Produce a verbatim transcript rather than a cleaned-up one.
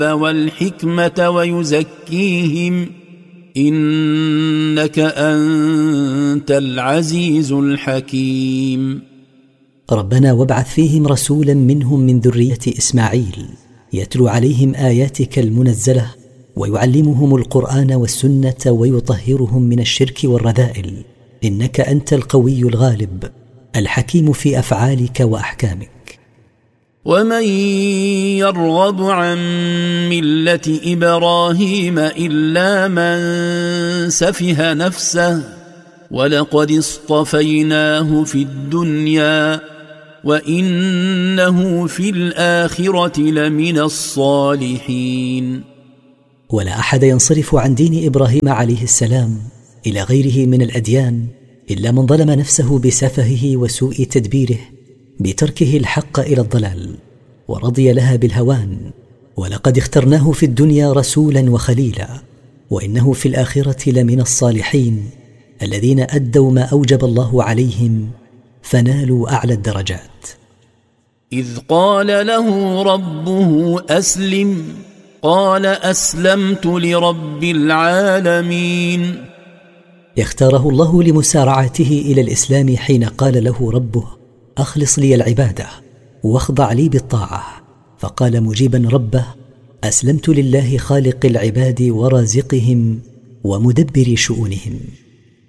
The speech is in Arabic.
والحكمة ويزكيهم إنك أنت العزيز الحكيم. ربنا وابعث فيهم رسولا منهم من ذرية إسماعيل يتلو عليهم آياتك المنزلة ويعلمهم القرآن والسنة ويطهرهم من الشرك والرذائل إنك أنت القوي الغالب الحكيم في أفعالك وأحكامك. ومن يرغب عن ملة إبراهيم إلا من سفه نفسه ولقد اصطفيناه في الدنيا وإنه في الآخرة لمن الصالحين. ولا أحد ينصرف عن دين إبراهيم عليه السلام إلى غيره من الأديان إلا من ظلم نفسه بسفهه وسوء تدبيره بتركه الحق إلى الضلال ورضي لها بالهوان. ولقد اخترناه في الدنيا رسولا وخليلا وإنه في الآخرة لمن الصالحين الذين أدوا ما أوجب الله عليهم فنالوا أعلى الدرجات. إذ قال له ربه أسلم قال أسلمت لرب العالمين. اختاره الله لمسارعته إلى الإسلام حين قال له ربه أخلص لي العبادة واخضع لي بالطاعة، فقال مجيبا ربه أسلمت لله خالق العباد ورازقهم ومدبر شؤونهم.